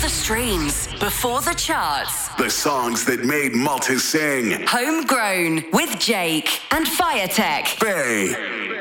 the streams, before the charts. The songs that made Malta sing. Homegrown with Jake and Firetech. Bay.